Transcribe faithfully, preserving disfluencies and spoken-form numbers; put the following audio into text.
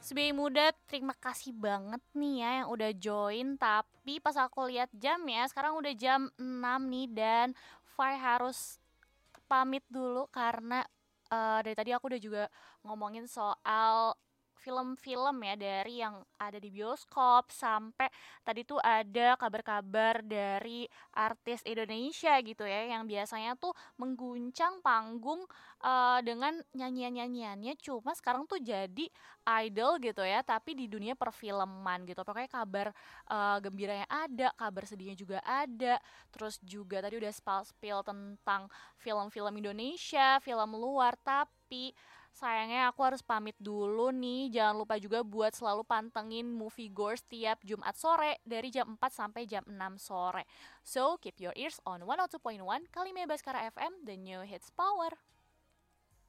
Sebagai muda, terima kasih banget nih ya yang udah join. Tapi pas aku lihat jam ya, sekarang udah jam enam nih dan Fai harus pamit dulu karena eh, dari tadi aku udah juga ngomongin soal film-film ya dari yang ada di bioskop sampai tadi tuh ada kabar-kabar dari artis Indonesia gitu ya yang biasanya tuh mengguncang panggung eh, dengan nyanyian-nyanyiannya cuma sekarang tuh jadi idol gitu ya tapi di dunia perfilman gitu. Pokoknya kabar eh, gembiranya ada, kabar sedihnya juga ada. Terus juga tadi udah spill tentang film-film Indonesia, film luar, tapi sayangnya aku harus pamit dulu nih. Jangan lupa juga buat selalu pantengin Movie Gore setiap Jumat sore dari jam empat sampai jam enam sore. So, keep your ears on one oh two point one Kalimia Baskara F M, The New Hits Power.